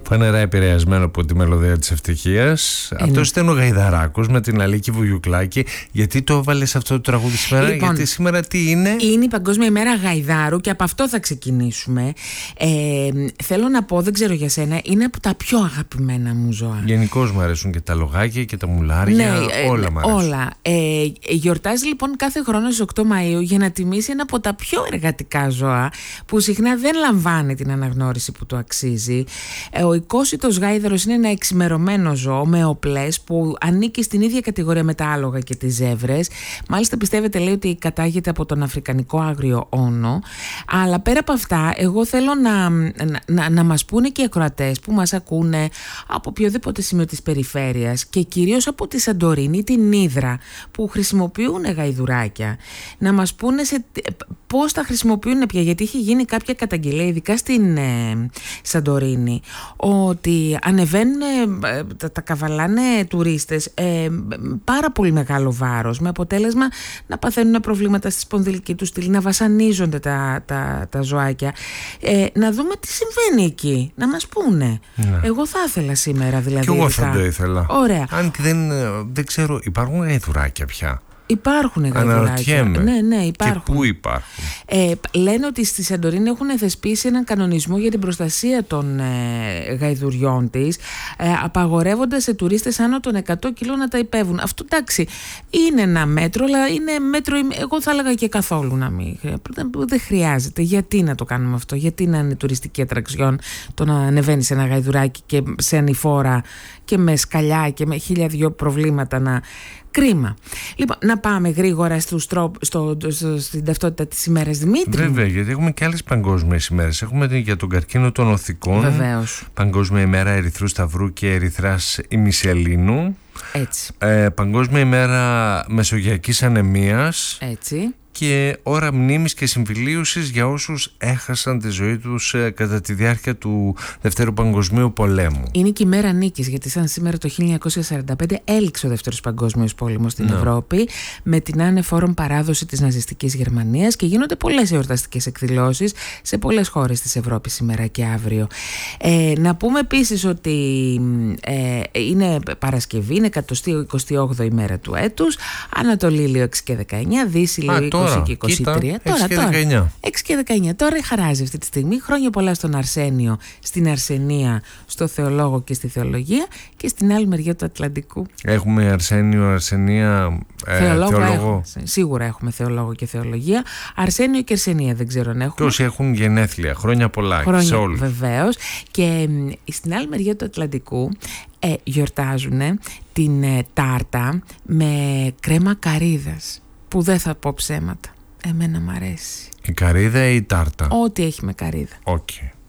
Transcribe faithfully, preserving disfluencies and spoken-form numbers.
Φανερά επηρεασμένο από τη μελωδία της ευτυχίας. Ε, Αυτός ήταν ο Γαϊδαράκος με την Αλίκη Βουγιουκλάκη. Γιατί το έβαλες αυτό το τραγούδι σήμερα? Λοιπόν, γιατί σήμερα τι είναι? Είναι η Παγκόσμια ημέρα Γαϊδάρου και από αυτό θα ξεκινήσουμε. ε, Θέλω να πω, δεν ξέρω για σένα, είναι από τα πιο αγαπημένα μου ζώα. Γενικώς μου αρέσουν και τα λογάκια και τα μουλάρια. Ναι, όλα μου αρέσουν. Όλα. Ε, γιορτάζει λοιπόν κάθε χρόνο στις οκτώ Μαΐου για να τιμήσει ένα από τα πιο εργατικά ζώα που συχνά δεν λαμβάνει την αναγνώριση που του αξίζει. Ε, ο οικόσιτος γάιδαρος είναι ένα εξημερωμένο ζώο με οπλές που ανήκει στην ίδια κατηγορία με τα άλογα και τις ζεύρες. Μάλιστα πιστεύετε, λέει, ότι κατάγεται από τον αφρικανικό άγριο όνο. Αλλά πέρα από αυτά, εγώ θέλω να, να, να, να μας πούνε και οι ακροατές που μας ακούνε από οποιοδήποτε σημείο της περιφέρειας και κυρίως από τη Σαντορίνη, την Ύδρα, που χρησιμοποιούν γαϊδουράκια, να μας πούνε σε, πώς τα χρησιμοποιούν πια, γιατί έχει γίνει κάποια καταγγελία, ειδικά στην ε, Σαντορίνη, ότι ανεβαίνουν, ε, τα, τα καβαλάνε τουρίστες ε, πάρα πολύ μεγάλο βάρος, με αποτέλεσμα να παθαίνουν προβλήματα στη σπονδυλική του στήλη, να βασανίζονται τα, τα, τα ζωάκια. Ε, να δούμε τι συμβαίνει εκεί, να μας πούνε. Ναι. Εγώ θα ήθελα σήμερα, δηλαδή. Και εγώ θα το ήθελα. Ωραία. Αν και δεν, δεν ξέρω, υπάρχουν γαϊδουράκια πια? Υπάρχουν γαϊδουράκια. Ναι, ναι, υπάρχουν. Και πού υπάρχουν? Ε, λένε ότι στη Σαντορίνη έχουν θεσπίσει έναν κανονισμό για την προστασία των ε, γαϊδουριών της, ε, απαγορεύοντας σε τουρίστες άνω των εκατό κιλών να τα υπέβουν. Αυτό, εντάξει, είναι ένα μέτρο, αλλά είναι μέτρο, εγώ θα έλεγα, και καθόλου να μην. Δεν χρειάζεται. Γιατί να το κάνουμε αυτό? Γιατί να είναι τουριστική ατραξιόν το να ανεβαίνει σε ένα γαϊδουράκι και σε ανηφόρα και με σκαλιά και με χίλια δυο προβλήματα να... Κρίμα. Λοιπόν, να πάμε γρήγορα στους τρόπ, στο, στο, στην ταυτότητα της ημέρας, Δημήτρη. Βέβαια, γιατί έχουμε και άλλες παγκόσμιες ημέρες. Έχουμε για τον καρκίνο των οθικών. Βεβαίως. Παγκόσμια ημέρα Ερυθρού Σταυρού και Ερυθράς ημισελήνου. Έτσι. Ε, Παγκόσμια ημέρα Μεσογειακής Ανεμίας. Έτσι. Και ώρα μνήμης και συμφιλίωσης για όσους έχασαν τη ζωή τους ε, κατά τη διάρκεια του Δευτέρου Παγκοσμίου Πολέμου. Είναι και η μέρα νίκης, γιατί σαν σήμερα το χίλια εννιακόσια σαράντα πέντε έληξε ο Δεύτερος Παγκόσμιος Πόλεμος στην no. Ευρώπη, με την ανεφόρον παράδοση της ναζιστικής Γερμανίας, και γίνονται πολλές εορταστικές εκδηλώσεις σε πολλές χώρες της Ευρώπης σήμερα και αύριο. Ε, να πούμε επίσης ότι ε, είναι Παρασκευή, είναι εκατοστή εικοστή όγδοη ημέρα του έτους, Ανατολή Λίο έξι και δεκαεννιά, Δύση Λίο είκοσι και είκοσι τρία. Κοίτα, τώρα, έξι και δεκαεννιά. έξι και δεκαεννιά. Τώρα χαράζει αυτή τη στιγμή. Χρόνια πολλά στον Αρσένιο, στην Αρσενία, στο Θεολόγο και στη Θεολογία, και στην άλλη μεριά του Ατλαντικού. Έχουμε Αρσένιο, Αρσενία, ε, Θεολόγο. Θεολόγο. Έχουμε, σίγουρα έχουμε Θεολόγο και Θεολογία. Αρσένιο και Αρσενία δεν ξέρω αν έχουμε. Και όσοι έχουν γενέθλια. Χρόνια πολλά. Χρόνια, σε όλους. Βεβαίως. Και στην άλλη μεριά του Ατλαντικού ε, γιορτάζουν την ε, τάρτα με κρέμα καρύδας, που δεν θα πω ψέματα, εμένα μ' αρέσει. Η καρύδα ή η τάρτα? Ό,τι έχει με καρύδα. Okay.